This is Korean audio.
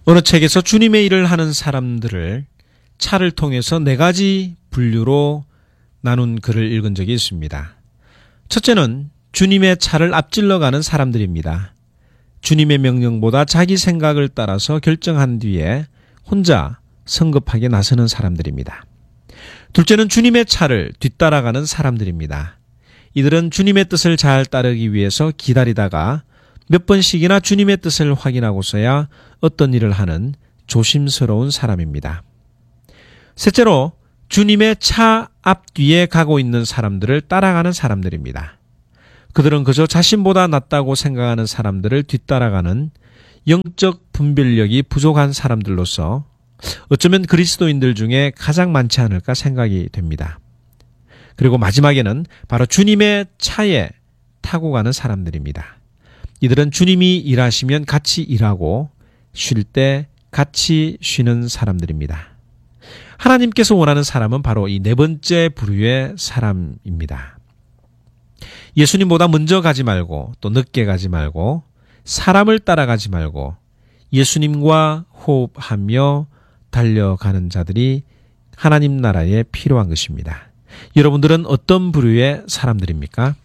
어느 책에서 주님의 일을 하는 사람들을 차를 통해서 4가지 분류로 나눈 글을 읽은 적이 있습니다. 첫째는 주님의 차를 앞질러 가는 사람들입니다. 주님의 명령보다 자기 생각을 따라서 결정한 뒤에 혼자 성급하게 나서는 사람들입니다. 둘째는 주님의 차를 뒤따라가는 사람들입니다. 이들은 주님의 뜻을 잘 따르기 위해서 기다리다가 몇 번씩이나 주님의 뜻을 확인하고서야 어떤 일을 하는 조심스러운 사람입니다. 셋째로 주님의 차 앞뒤에 가고 있는 사람들을 따라가는 사람들입니다. 그들은 그저 자신보다 낫다고 생각하는 사람들을 뒤따라가는 영적 분별력이 부족한 사람들로서 어쩌면 그리스도인들 중에 가장 많지 않을까 생각이 됩니다. 그리고 마지막에는 바로 주님의 차에 타고 가는 사람들입니다. 이들은 주님이 일하시면 같이 일하고 쉴 때 같이 쉬는 사람들입니다. 하나님께서 원하는 사람은 바로 이 4번째 부류의 사람입니다. 예수님보다 먼저 가지 말고 또 늦게 가지 말고 사람을 따라가지 말고 예수님과 호흡하며 달려가는 자들이 하나님 나라에 필요한 것입니다. 여러분들은 어떤 부류의 사람들입니까?